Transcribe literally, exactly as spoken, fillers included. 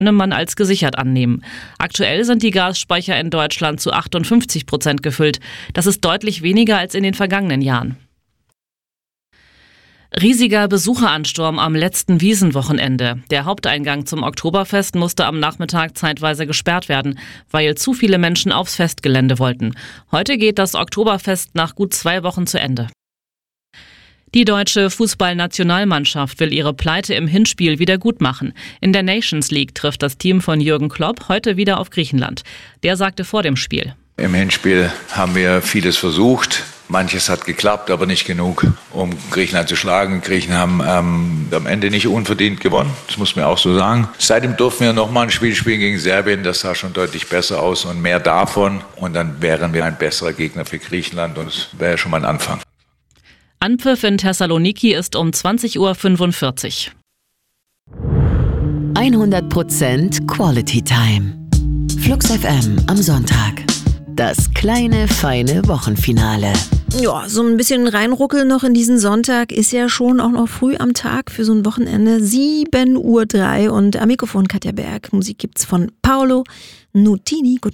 man als gesichert annehmen. Aktuell sind die Gasspeicher in Deutschland zu achtundfünfzig Prozent gefüllt. Das ist deutlich weniger als in den vergangenen Jahren. Riesiger Besucheransturm am letzten Wiesenwochenende. Der Haupteingang zum Oktoberfest musste am Nachmittag zeitweise gesperrt werden, weil zu viele Menschen aufs Festgelände wollten. Heute geht das Oktoberfest nach gut zwei Wochen zu Ende. Die deutsche Fußballnationalmannschaft will ihre Pleite im Hinspiel wieder gut machen. In der Nations League trifft das Team von Jürgen Klopp heute wieder auf Griechenland. Der sagte vor dem Spiel: Im Hinspiel haben wir vieles versucht. Manches hat geklappt, aber nicht genug, um Griechenland zu schlagen. Griechen haben ähm, am Ende nicht unverdient gewonnen, das muss man auch so sagen. Seitdem durften wir nochmal ein Spiel spielen gegen Serbien, das sah schon deutlich besser aus und mehr davon. Und dann wären wir ein besserer Gegner für Griechenland und das wäre schon mal ein Anfang. Anpfiff in Thessaloniki ist um zwanzig Uhr fünfundvierzig. hundert Prozent Quality Time. Flux F M am Sonntag. Das kleine, feine Wochenfinale. Ja, so ein bisschen reinruckeln noch in diesen Sonntag ist ja schon auch noch früh am Tag für so ein Wochenende. sieben Uhr drei und am Mikrofon Katja Berg. Musik gibt's von Paolo Nutini. Guten